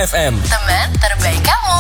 FM, teman terbaik kamu.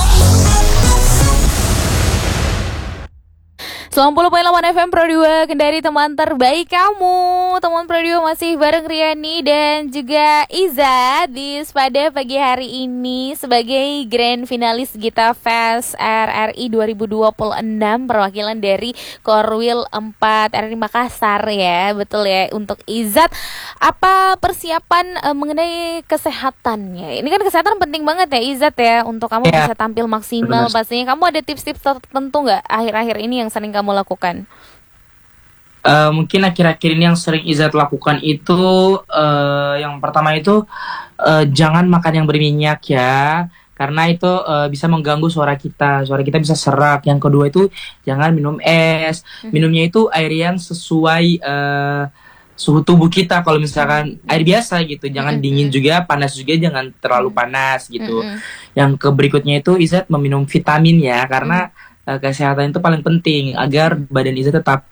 90.8 FM Pro 2 Kendari, teman terbaik kamu. Teman Pro 2 masih bareng Riani dan juga Iza di pada pagi hari ini sebagai grand finalis Gita Fest RRI 2026, perwakilan dari Korwil 4 RRI Makassar ya. Betul ya. Untuk Izat, apa persiapan mengenai kesehatannya? Ini kan kesehatan penting banget ya Izat ya, untuk kamu bisa tampil maksimal. Pastinya kamu ada tips-tips tertentu nggak akhir-akhir ini yang sering kamu lakukan? Mungkin akhir-akhir ini yang sering Izat lakukan itu yang pertama itu jangan makan yang berminyak ya, karena itu bisa mengganggu suara kita bisa serak. Yang kedua itu jangan minum es, minumnya itu air yang sesuai suhu tubuh kita. Kalau misalkan air biasa gitu, jangan dingin juga, panas juga jangan terlalu panas gitu. Yang berikutnya itu Izat meminum vitamin ya, karena kesehatan itu paling penting agar badan Iza tetap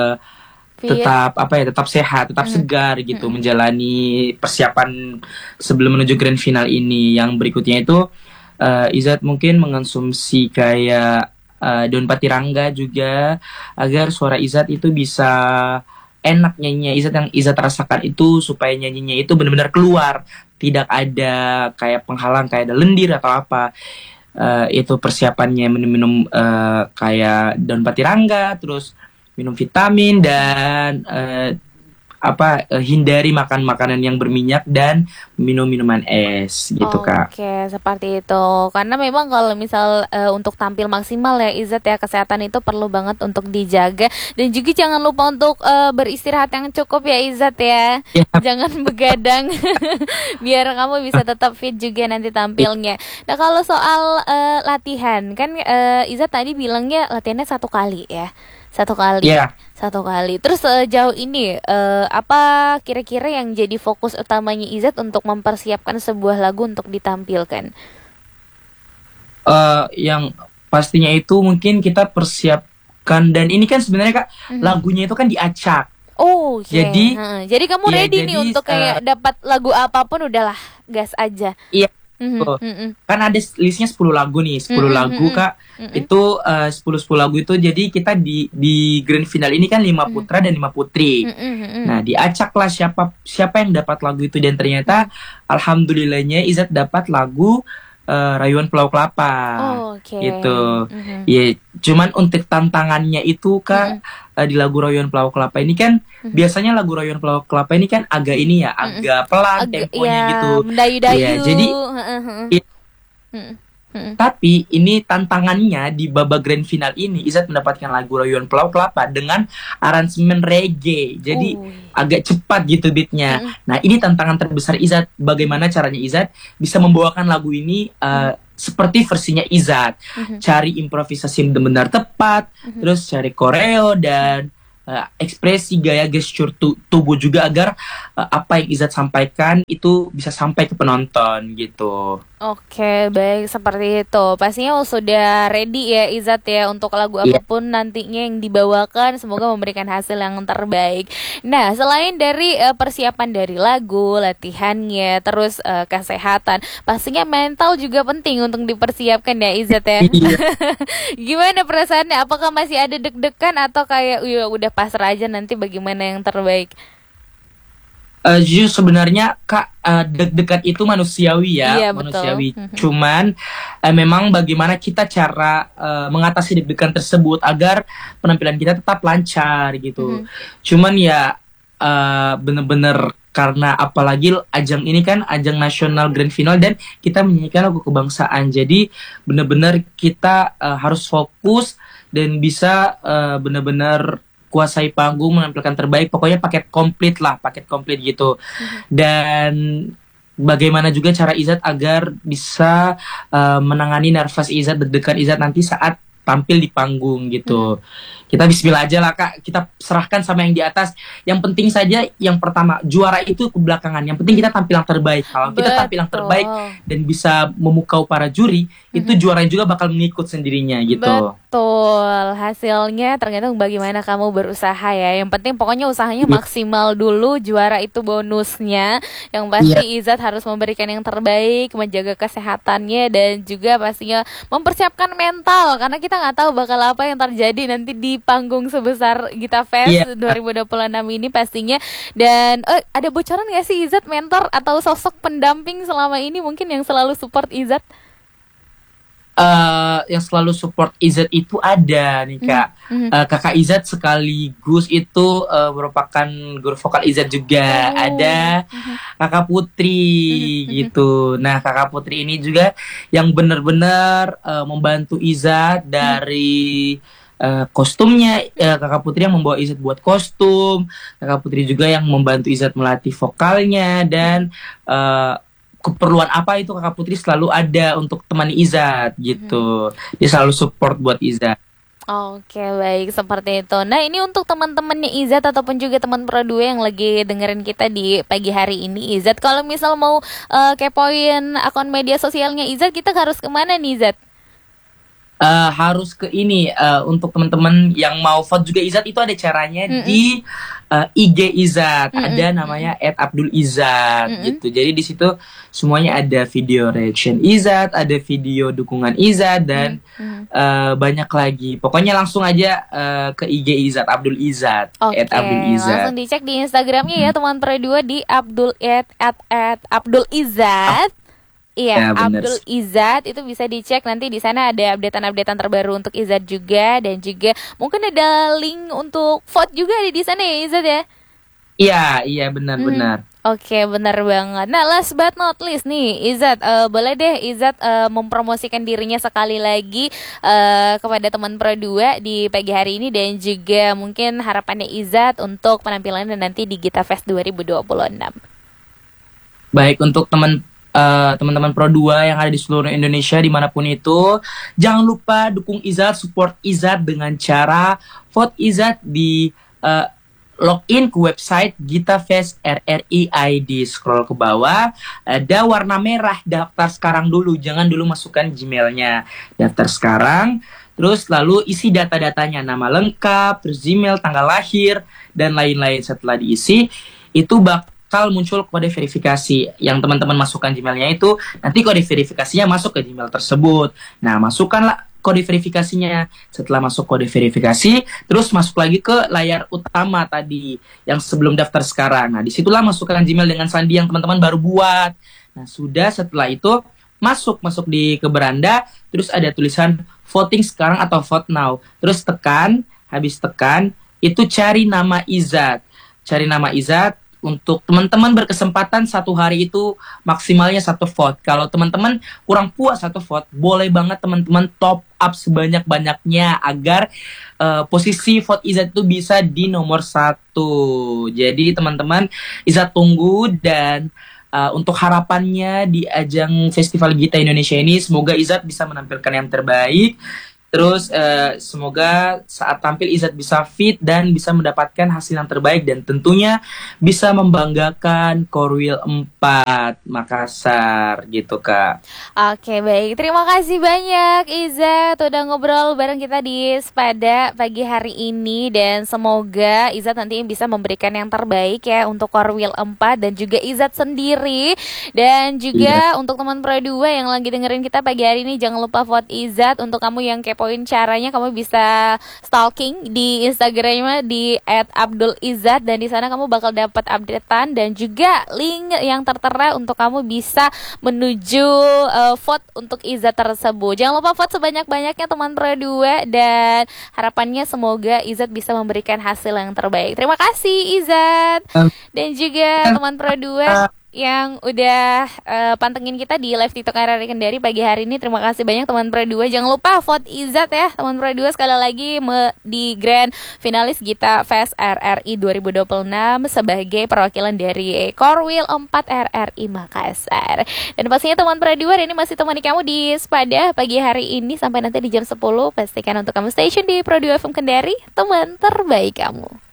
sehat, tetap segar gitu, menjalani persiapan sebelum menuju grand final ini. Yang berikutnya itu Izat mungkin mengonsumsi kayak daun patirangga juga, agar suara Izat itu bisa enak nyanyinya. Yang Izat rasakan itu supaya nyanyinya itu benar-benar keluar, tidak ada kayak penghalang, kayak ada lendir atau apa. Itu persiapannya minum kayak daun patirangga, terus minum vitamin dan hindari makan makanan yang berminyak dan minum minuman es gitu Kak. Oke, seperti itu. Karena memang kalau misal untuk tampil maksimal ya Izat ya, kesehatan itu perlu banget untuk dijaga, dan juga jangan lupa untuk beristirahat yang cukup ya Izat ya. Jangan begadang biar kamu bisa tetap fit juga nanti tampilnya. Nah, kalau soal latihan kan Izat tadi bilangnya latihannya satu kali ya. Satu kali. Terus sejauh ini apa kira-kira yang jadi fokus utamanya Izat untuk mempersiapkan sebuah lagu untuk ditampilkan? Yang pastinya itu mungkin kita persiapkan, dan ini kan sebenarnya Kak, lagunya itu kan diacak. Oh, okay. Jadi kamu ready nih untuk kayak dapat lagu apapun udahlah gas aja. Iya. Kan ada listnya 10 lagu nih, 10 lagu Kak. Itu 10 lagu itu, jadi kita di grand final ini kan 5 putra dan 5 putri. Nah, diacaklah siapa yang dapat lagu itu, dan ternyata alhamdulillahnya Izat dapat lagu Rayuan Pulau Kelapa. Gitu. Ya, cuman untuk tantangannya itu Kak, di lagu Rayuan Pulau Kelapa ini kan biasanya lagu Rayuan Pulau Kelapa ini kan agak ini ya, agak pelan temponya gitu. Mendayu-dayu. Ya, jadi tapi ini tantangannya di babak grand final ini, Izat mendapatkan lagu Rayuan Pulau Kelapa dengan aransemen reggae. Jadi agak cepat gitu beatnya. Nah, ini tantangan terbesar Izat. Bagaimana caranya Izat bisa membawakan lagu ini seperti versinya Izat. Cari improvisasi yang benar tepat, terus cari koreo dan ekspresi, gaya, gestur tubuh juga, agar apa yang Izat sampaikan itu bisa sampai ke penonton gitu. Oke, baik, seperti itu. Pastinya sudah ready ya Izat ya untuk lagu apapun nantinya yang dibawakan, semoga memberikan hasil yang terbaik. Nah, selain dari persiapan dari lagu, latihannya, terus kesehatan, pastinya mental juga penting untuk dipersiapkan ya Izat ya. Gimana perasaannya? Apakah masih ada deg-degan atau kayak udah pasrah aja nanti bagaimana yang terbaik? Sebenarnya Kak, deg-degan itu manusiawi ya, manusiawi. Cuman memang bagaimana kita cara mengatasi deg-degan tersebut agar penampilan kita tetap lancar gitu. Cuman ya bener-bener karena apalagi ajang ini kan ajang nasional grand final dan kita menyanyikan lagu kebangsaan, jadi bener-bener kita harus fokus dan bisa bener-bener kuasai panggung, menampilkan terbaik, pokoknya paket komplit gitu. Dan bagaimana juga cara Izat agar bisa menangani nervous Izat, deg-degan Izat nanti saat tampil di panggung gitu. Kita bismillah aja lah Kak, kita serahkan sama yang di atas. Yang penting saja, yang pertama, juara itu ke belakangan, yang penting kita tampil yang terbaik. Kalau kita tampil yang terbaik dan bisa memukau para juri, itu juaranya juga bakal mengikut sendirinya gitu. Betul, hasilnya tergantung bagaimana kamu berusaha ya. Yang penting pokoknya usahanya maksimal dulu, juara itu bonusnya. Yang pasti Izat harus memberikan yang terbaik, menjaga kesehatannya dan juga pastinya mempersiapkan mental karena kita nggak tahu bakal apa yang terjadi nanti di panggung sebesar Gita Fest 2026 ini pastinya. Dan ada bocoran nggak sih Izat mentor atau sosok pendamping selama ini mungkin yang selalu support Izat? Yang selalu support Izat itu ada nih Kak. Kakak Izat sekaligus itu merupakan guru vokal Izat juga. Ada Kakak Putri gitu. Nah Kakak Putri ini juga yang benar-benar membantu Izat dari kostumnya. Kakak Putri yang membawa Izat buat kostum. Kakak Putri juga yang membantu Izat melatih vokalnya. Dan keperluan apa itu Kakak Putri selalu ada untuk temani Izat gitu. Dia selalu support buat Izat. Oke, baik seperti itu. Nah, ini untuk teman-temannya Izat ataupun juga teman Pro 2 yang lagi dengerin kita di pagi hari ini Izat, kalau misal mau kepoin akun media sosialnya Izat, kita harus kemana nih Izat? Harus ke ini untuk teman-teman yang mau vote juga Izat itu ada caranya di IG Izat, ada namanya @abdulizat gitu. Jadi di situ semuanya ada video reaction Izat, ada video dukungan Izat dan banyak lagi. Pokoknya langsung aja ke IG Izat, Abdulizat, @abdulizat. Langsung dicek di Instagramnya ya teman Pro 2 di Abdulizat. Iya, Abdul Izat itu bisa dicek nanti di sana ada updatean-updatean terbaru untuk Izat juga dan juga mungkin ada link untuk vote juga di sana ya Izat ya. Iya benar-benar. Oke, benar banget. Nah, last but not least nih Izat, boleh deh Izat mempromosikan dirinya sekali lagi kepada teman Pro 2 di pagi hari ini dan juga mungkin harapannya Izat untuk penampilannya nanti di Gita Fest 2026. Baik, untuk teman-teman Pro 2 yang ada di seluruh Indonesia dimanapun itu, jangan lupa dukung Izat, support Izat dengan cara vote Izat di login ke website Gita Fest RRI ID. Scroll ke bawah, ada warna merah, daftar sekarang dulu, jangan dulu masukkan Gmailnya, daftar sekarang. Terus lalu isi data-datanya, nama lengkap, terus Gmail, tanggal lahir, dan lain-lain. Setelah diisi, itu bakal muncul kode verifikasi yang teman-teman masukkan Gmailnya itu, nanti kode verifikasinya masuk ke Gmail tersebut. Nah, masukkanlah kode verifikasinya. Setelah masuk kode verifikasi, terus masuk lagi ke layar utama tadi yang sebelum daftar sekarang. Nah, disitulah masukkan Gmail dengan sandi yang teman-teman baru buat. Nah, sudah, setelah itu masuk di ke beranda, terus ada tulisan voting sekarang atau vote now. Terus tekan, habis tekan itu cari nama Izat. Cari nama Izat. Untuk teman-teman berkesempatan satu hari itu maksimalnya 1 vote. Kalau teman-teman kurang puas 1 vote, boleh banget teman-teman top up sebanyak-banyaknya agar posisi vote Izat itu bisa di nomor 1. Jadi teman-teman, Izat tunggu dan untuk harapannya di ajang Festival Gita Indonesia ini, semoga Izat bisa menampilkan yang terbaik. Terus semoga saat tampil Izat bisa fit dan bisa mendapatkan hasil yang terbaik dan tentunya bisa membanggakan Korwil 4 Makassar gitu Kak. Oke, baik, terima kasih banyak Izat udah ngobrol bareng kita di Spada pagi hari ini dan semoga Izat nanti bisa memberikan yang terbaik ya untuk Korwil 4 dan juga Izat sendiri. Dan juga untuk teman Pro 2 yang lagi dengerin kita pagi hari ini, jangan lupa vote Izat. Untuk kamu yang poin caranya, kamu bisa stalking di Instagramnya di @abdulizat dan di sana kamu bakal dapat updatean dan juga link yang tertera untuk kamu bisa menuju vote untuk Izat tersebut. Jangan lupa vote sebanyak-banyaknya teman Pro 2 dan harapannya semoga Izat bisa memberikan hasil yang terbaik. Terima kasih Izat dan juga teman Pro 2 yang udah pantengin kita di live TikTok RRI Kendari pagi hari ini. Terima kasih banyak teman Pro 2. Jangan lupa vote Izat ya teman Pro 2 sekali lagi di Grand Finalis Gita Fest RRI 2026 sebagai perwakilan dari Korwil 4 RRI Makassar. Dan pastinya teman Pro 2 hari ini masih temani kamu di Spada pagi hari ini sampai nanti di jam 10. Pastikan untuk kamu station di Pro 2 FM Kendari, teman terbaik kamu.